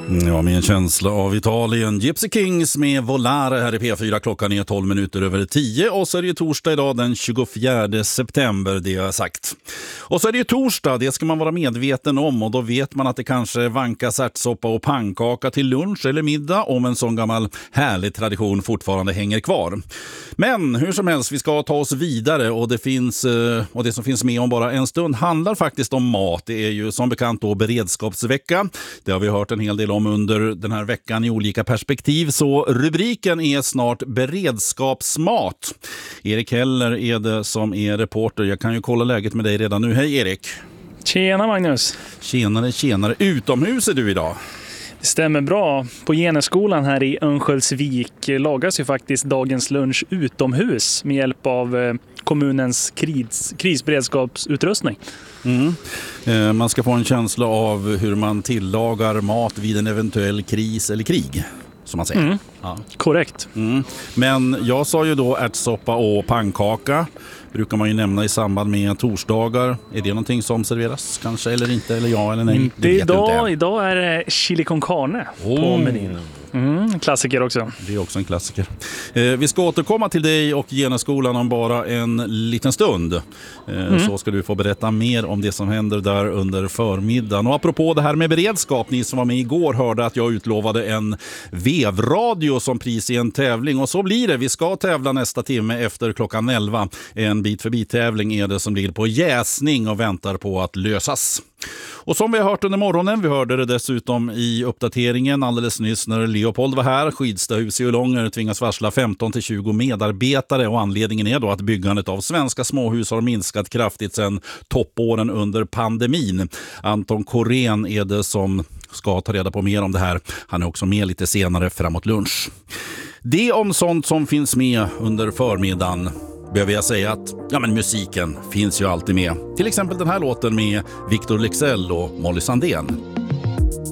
Ja, med en känsla av Italien. Gypsy Kings med Volare här i P4. Klockan är 12 minuter över 10 och så är det ju torsdag idag den 24 september, det jag har sagt. Och så är det ju torsdag, det ska man vara medveten om och då vet man att det kanske vankas ärtsoppa och pannkaka till lunch eller middag om en sån gammal härlig tradition fortfarande hänger kvar. Men hur som helst, vi ska ta oss vidare och det som finns med om bara en stund handlar faktiskt om mat. Det är ju som bekant då beredskapsvecka. Det har vi hört en hel del om under den här veckan i olika perspektiv. Så rubriken är snart beredskapsmat. Erik Heller är det som är reporter. Jag kan ju kolla läget med dig redan nu. Hej Erik! Tjena Magnus! Tjenare. Utomhus är du idag? Det stämmer bra. På Geneskolan här i Örnsköldsvik lagas ju faktiskt dagens lunch utomhus med hjälp av kommunens krisberedskapsutrustning. Man ska få en känsla av hur man tillagar mat vid en eventuell kris eller krig, som man säger. Ja. Korrekt. Men jag sa ju då ärtsoppa och pannkaka. Brukar man ju nämna i samband med torsdagar. Är det någonting som serveras kanske eller inte? Eller ja eller nej? Idag är det chili con carne på menyn. Klassiker också. Det är också en klassiker. Vi ska återkomma till dig och Geneskolan om bara en liten stund. Så ska du få berätta mer om det som händer där under förmiddagen. Och apropå det här med beredskap, ni som var med igår hörde att jag utlovade en vevradio som pris i en tävling. Och så blir det. Vi ska tävla nästa timme efter klockan 11. En bit förbi tävling är det som ligger på jäsning och väntar på att lösas. Och som vi har hört under morgonen, vi hörde det dessutom i uppdateringen alldeles nyss när Leopold var här. Skidstahus i Ullånger tvingas varsla 15-20 medarbetare och anledningen är då att byggandet av svenska småhus har minskat kraftigt sedan toppåren under pandemin. Anton Korén är det som ska ta reda på mer om det här. Han är också med lite senare framåt lunch. Det om sånt som finns med under förmiddagen. Behöver jag säga att musiken finns ju alltid med. Till exempel den här låten med Victor Leksell och Molly Sandén.